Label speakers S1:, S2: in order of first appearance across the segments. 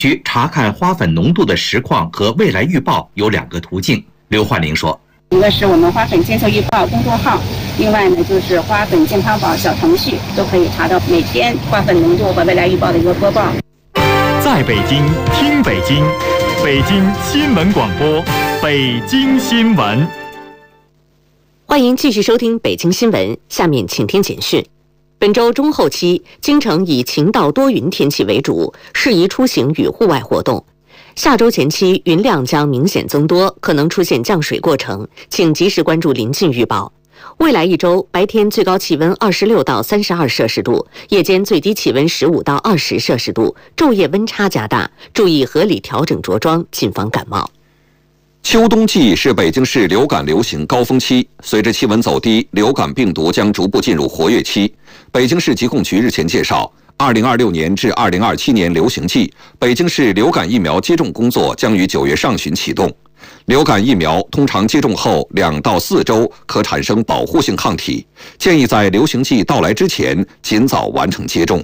S1: 局查看花粉浓度的实况和未来预报有2个途径。刘焕玲说，
S2: 一个是我们花粉监测预报公众号，另外呢就是花粉健康宝小程序，都可以查到每天花粉浓度和未来预报的一个播报。
S3: 在北京听北京，北京新闻广播，北京新闻。
S4: 欢迎继续收听北京新闻，下面请听简讯。本周中后期，京城以晴到多云天气为主，适宜出行与户外活动。下周前期云量将明显增多，可能出现降水过程，请及时关注临近预报。未来一周，白天最高气温26到32摄氏度，夜间最低气温15到20摄氏度，昼夜温差加大，注意合理调整着装，谨防感冒。
S5: 秋冬季是北京市流感流行高峰期，随着气温走低，流感病毒将逐步进入活跃期。北京市疾控局日前介绍，2026年至2027年流行季，北京市流感疫苗接种工作将于9月上旬启动。流感疫苗通常接种后2到4周可产生保护性抗体，建议在流行季到来之前尽早完成接种。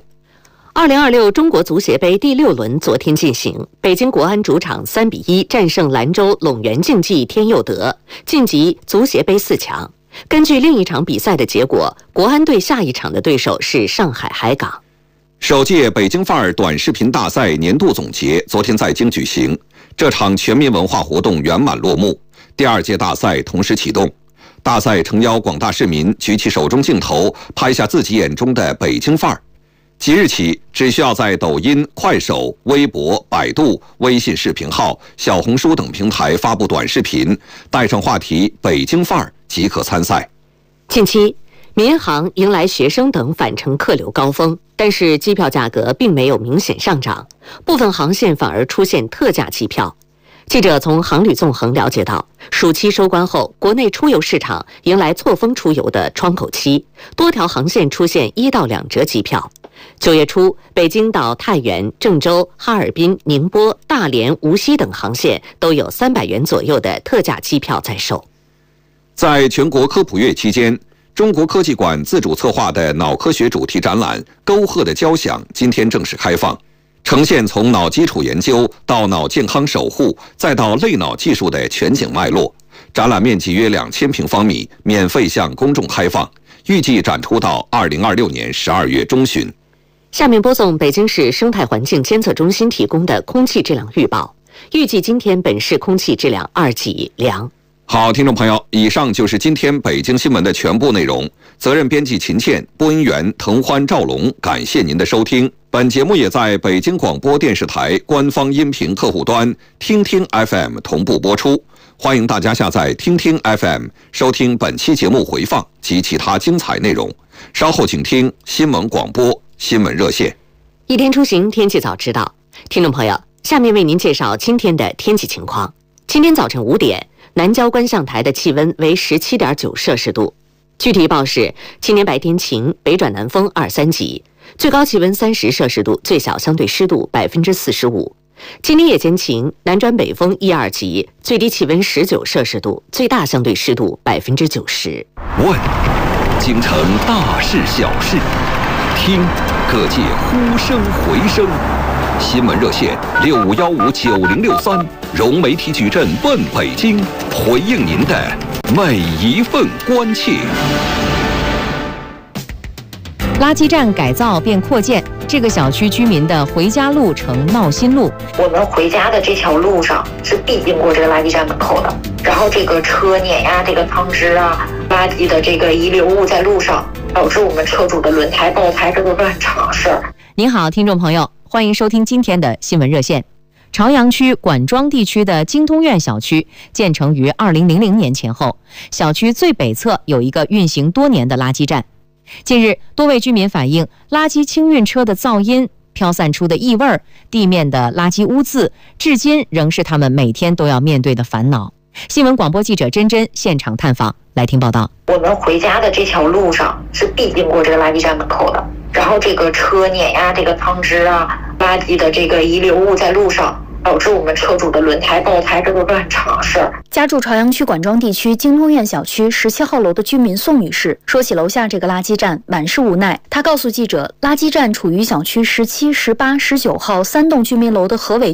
S4: 2026中国足协杯第6轮昨天进行，北京国安主场3比1战胜兰州陇源竞技天佑德，晋级足协杯4强。根据另一场比赛的结果，国安队下一场的对手是上海海港。
S5: 首届北京范儿短视频大赛年度总结昨天在京举行，这场全民文化活动圆满落幕，第2届大赛同时启动。大赛诚邀广大市民举起手中镜头，拍下自己眼中的北京范儿。即日起，只需要在抖音、快手、微博、百度、微信视频号、小红书等平台发布短视频，带上话题“北京范儿”即可参赛。
S4: 近期，民航迎来学生等返程客流高峰，但是机票价格并没有明显上涨，部分航线反而出现特价机票。记者从航旅纵横了解到，暑期收官后，国内出游市场迎来错峰出游的窗口期，多条航线出现1到2折机票。9月初，北京到太原、郑州、哈尔滨、宁波、大连、无锡等航线都有300元左右的特价机票在售。
S5: 在全国科普月期间，中国科技馆自主策划的脑科学主题展览《沟壑的交响》今天正式开放，呈现从脑基础研究到脑健康守护，再到类脑技术的全景脉络。展览面积约2000平方米，免费向公众开放，预计展出到2026年12月中旬。
S4: 下面播送北京市生态环境监测中心提供的空气质量预报，预计今天本市空气质量2级良。
S5: 好，听众朋友，以上就是今天北京新闻的全部内容。责任编辑秦倩，播音员滕欢、赵龙，感谢您的收听。本节目也在北京广播电视台官方音频客户端听听 FM 同步播出，欢迎大家下载听听 FM 收听本期节目回放及其他精彩内容。稍后请听新闻广播新闻热线。
S4: 一天出行，天气早知道。听众朋友，下面为您介绍今天的天气情况。今天早晨5点，南郊观象台的气温为17.9摄氏度。具体预报是：今天白天晴，北转南风2、3级，最高气温30摄氏度，最小相对湿度45%。今天夜间晴，南转北风1、2级，最低气温19摄氏度，最大相对湿度90%。
S5: 问京城大事小事，听各界呼声回声。新闻热线65159063，融媒体矩阵问北京，回应您的每一份关切。
S6: 垃圾站改造变扩建，这个小区居民的回家路成闹心路。
S7: 我们回家的这条路上是必经过这个垃圾站门口的，然后这个车碾压这个汤汁啊、垃圾的这个遗留物在路上，导致我们车主的轮胎爆胎，这都是很常事儿。
S6: 您好，听众朋友，欢迎收听今天的新闻热线。朝阳区管庄地区的京通苑小区建成于2000年前后，小区最北侧有一个运行多年的垃圾站。近日，多位居民反映，垃圾清运车的噪音、飘散出的异味、地面的垃圾污渍，至今仍是他们每天都要面对的烦恼。新闻广播记者珍珍现场探访，来听报道。
S7: 我们回家的这条路上是必经过这个垃圾站门口的，然后这个车碾压这个汤汁啊、垃圾的这个遗留物在路上，导致我们车主的轮胎爆胎，这都是很常事儿。
S8: 家住朝阳区管庄地区京通苑小区17号楼的居民宋女士说起楼下这个垃圾站，满是无奈。她告诉记者，垃圾站处于小区17、18、19号3栋居民楼的河尾